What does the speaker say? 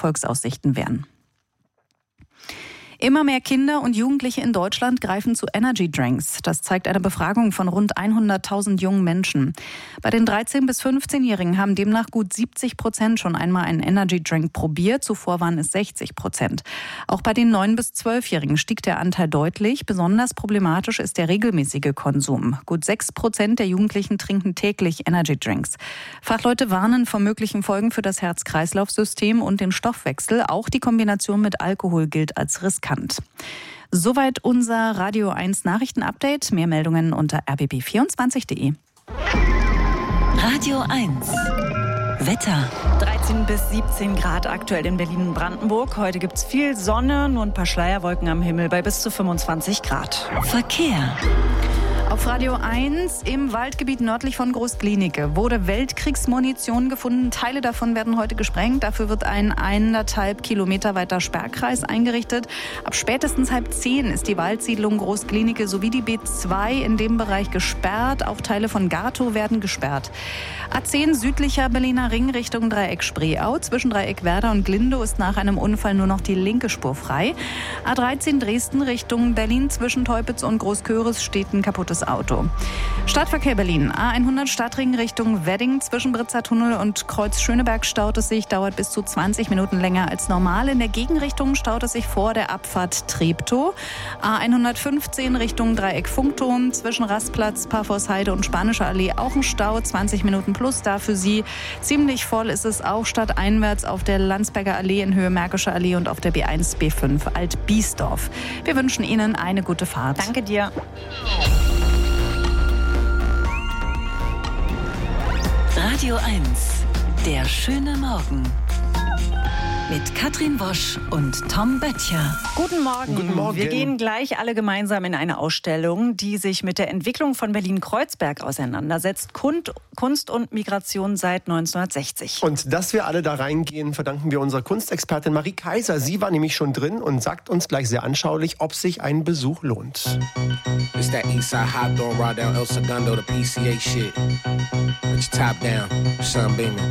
Erfolgsaussichten wären. Immer mehr Kinder und Jugendliche in Deutschland greifen zu Energy Drinks. Das zeigt eine Befragung von rund 100.000 jungen Menschen. Bei den 13- bis 15-Jährigen haben demnach gut 70% schon einmal einen Energy Drink probiert. Zuvor waren es 60%. Auch bei den 9- bis 12-Jährigen stieg der Anteil deutlich. Besonders problematisch ist der regelmäßige Konsum. Gut 6% der Jugendlichen trinken täglich Energy Drinks. Fachleute warnen vor möglichen Folgen für das Herz-Kreislauf-System und den Stoffwechsel. Auch die Kombination mit Alkohol gilt als riskant. Soweit unser Radio 1 Nachrichtenupdate. Mehr Meldungen unter rbb24.de. Radio 1 Wetter. 13 bis 17 Grad aktuell in Berlin und Brandenburg. Heute gibt es viel Sonne, nur ein paar Schleierwolken am Himmel bei bis zu 25 Grad. Verkehr. Auf Radio 1 im Waldgebiet nördlich von Groß-Glienicke wurde Weltkriegsmunition gefunden. Teile davon werden heute gesprengt. Dafür wird ein 1,5 Kilometer weiter Sperrkreis eingerichtet. Ab spätestens 9:30 ist die Waldsiedlung Groß-Glienicke sowie die B2 in dem Bereich gesperrt. Auch Teile von Gatow werden gesperrt. A10 südlicher Berliner Ring Richtung Dreieck Spreeau. Zwischen Dreieck Werder und Glindow ist nach einem Unfall nur noch die linke Spur frei. A13 Dresden Richtung Berlin zwischen Teupitz und Großköris steht ein kaputtes Auto. Stadtverkehr Berlin. A100 Stadtring Richtung Wedding zwischen Britzer Tunnel und Kreuz Schöneberg staut es sich, dauert bis zu 20 Minuten länger als normal. In der Gegenrichtung staut es sich vor der Abfahrt Treptow. A115 Richtung Dreieck Funkturm zwischen Rastplatz, Parforceheide und Spanische Allee auch ein Stau, 20 Minuten plus. Da für Sie ziemlich voll ist es auch stadteinwärts auf der Landsberger Allee in Höhe Märkische Allee und auf der B1 B5 Alt-Biesdorf. Wir wünschen Ihnen eine gute Fahrt. Danke dir. Radio 1, der schöne Morgen. Mit Katrin Wosch und Tom Böttcher. Guten Morgen. Guten Morgen. Wir gehen gleich alle gemeinsam in eine Ausstellung, die sich mit der Entwicklung von Berlin-Kreuzberg auseinandersetzt. Kunst und Migration seit 1960. Und dass wir alle da reingehen, verdanken wir unserer Kunstexpertin Marie Kaiser. Sie war nämlich schon drin und sagt uns gleich sehr anschaulich, ob sich ein Besuch lohnt. It's that Eastside Hot Dog, ride down El Segundo, the PCA shit. With your top down, sun beaming.